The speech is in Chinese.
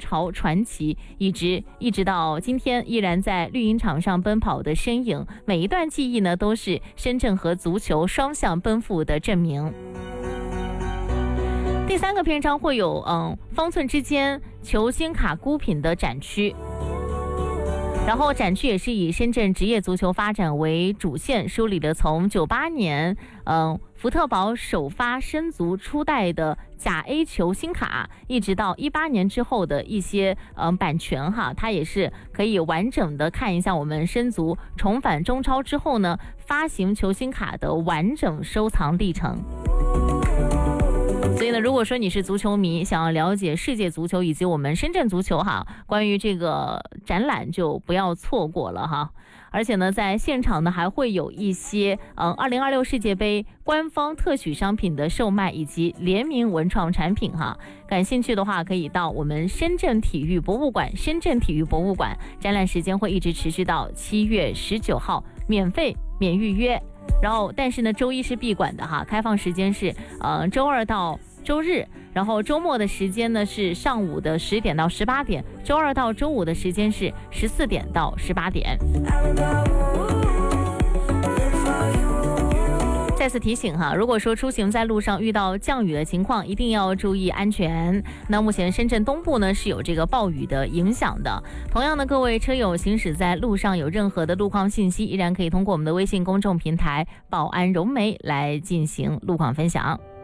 潮传奇，一直到今天依然在绿茵场上奔跑的身影，每一段记忆呢都是深圳和足球双向奔赴的证明。第3个篇章会有方寸之间球星卡孤品的展区。然后展区也是以深圳职业足球发展为主线，梳理了从98年福特堡首发申足初代的假 A 球星卡，一直到18年之后的一些版权哈，它也是可以完整的看一下我们申足重返中超之后呢发行球星卡的完整收藏历程。所以呢，如果说你是足球迷，想要了解世界足球以及我们深圳足球哈，关于这个展览就不要错过了哈。而且呢，在现场呢还会有一些2026世界杯官方特许商品的售卖以及联名文创产品哈。感兴趣的话，可以到我们深圳体育博物馆。深圳体育博物馆展览时间会一直持续到7月19号，免费免预约。然后但是呢周一是闭馆的哈，开放时间是周二到周日，然后周末的时间呢是上午的10点到18点，周二到周五的时间是14点到18点。再次提醒哈，如果说出行在路上遇到降雨的情况，一定要注意安全。那目前深圳东部呢是有这个暴雨的影响的。同样的，各位车友行驶在路上有任何的路况信息，依然可以通过我们的微信公众平台宝安融媒来进行路况分享。